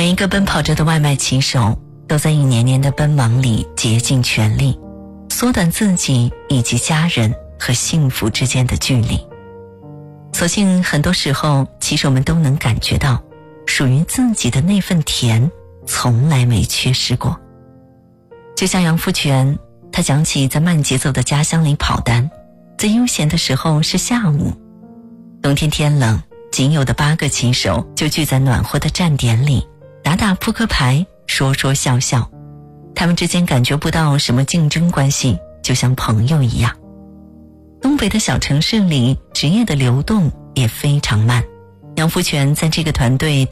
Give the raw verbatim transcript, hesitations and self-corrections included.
每一个奔跑着的外卖骑手都在一年年的奔忙里竭尽全力，缩短自己以及家人和幸福之间的距离。所幸很多时候骑手们都能感觉到属于自己的那份甜从来没缺失过。就像杨富全，他讲起在慢节奏的家乡里跑单，在悠闲的时候是下午，冬天天冷，仅有的八个骑手就聚在暖和的站点里，打打扑克牌，说说笑笑，他们之间感觉不到什么竞争关系，就像朋友一样。东北的小城市里，职业的流动也非常慢。杨福全在这个团队